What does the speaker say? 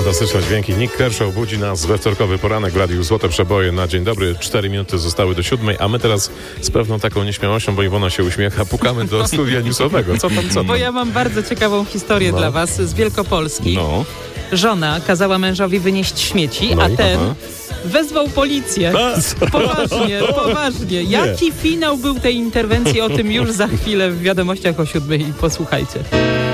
Fantastyczne dźwięki. Nick Kershaw budzi nas we wtorkowy poranek w Radiu Złote Przeboje na dzień dobry. 4 minuty zostały do 7, a my teraz z pewną taką nieśmiałością, bo Iwona się uśmiecha, pukamy do studia newsowego. Co tam? Bo ja mam bardzo ciekawą historię dla was z Wielkopolski. Żona kazała mężowi wynieść śmieci, a ten wezwał policję. Poważnie. Jaki finał był tej interwencji? O tym już za chwilę w wiadomościach o 7. Posłuchajcie.